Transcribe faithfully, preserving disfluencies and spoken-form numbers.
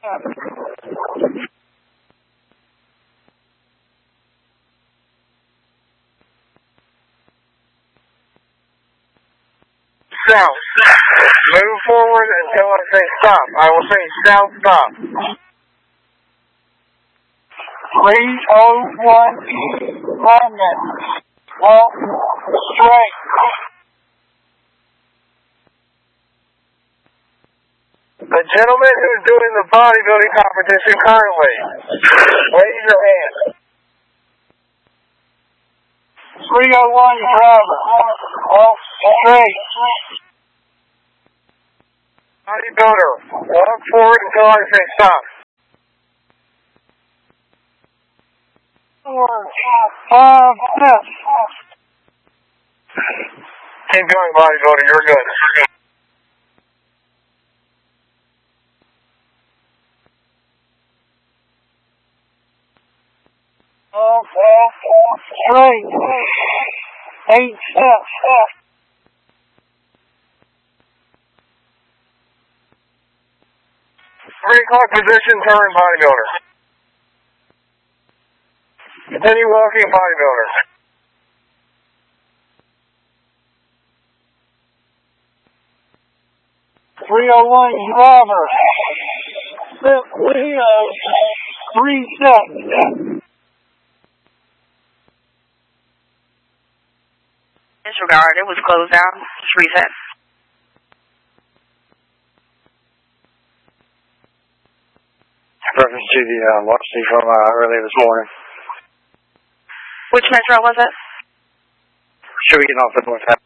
South. Move forward until I say stop. I will say south stop. three oh one London. Walk straight. The gentleman who's doing the bodybuilding competition currently, raise your hand. three oh one driver. Walk straight. Bodybuilder, walk forward until I say stop. Four, five, six. Keep going, bodybuilder. You're good. Okay. Straight. Eight steps. Three o'clock position, turn, bodybuilder. Continue walking, bodybuilder. three oh one driver. three oh three steps. Disregard, it was closed down. Just reset. Reference to the uh, larceny from uh, earlier this morning. Which metro was it? Should we get off the north half?